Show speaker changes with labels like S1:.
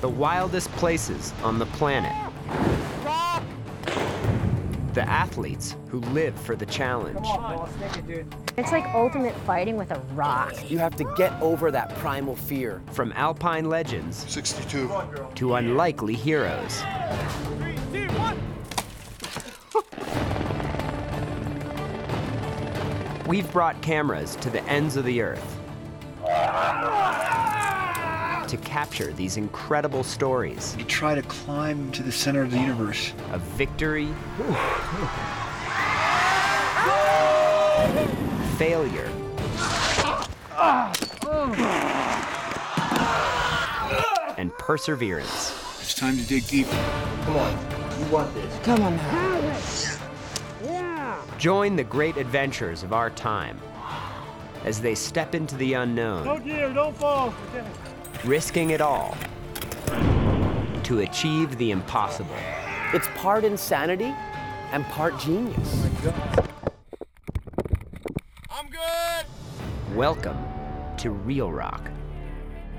S1: the wildest places on the planet. The athletes who live for the challenge.
S2: Come on, boss, take it, dude.
S3: It's like ultimate fighting with a rock.
S4: You have to get over that primal fear.
S1: From alpine legends
S5: 62.
S1: to unlikely heroes.
S2: 3, 2, 1.
S1: We've brought cameras to the ends of the earth to capture these incredible stories
S5: To try to climb to the center of the universe.
S1: of victory, failure, and perseverance.
S5: It's time to dig deeper.
S4: Come on, you want this.
S3: Come on now.
S1: Join the great adventures of our time as they step into the unknown,
S2: Gear, don't fall. Okay.
S1: risking it all to achieve the impossible.
S4: It's part insanity and part genius.
S1: Welcome to Real Rock.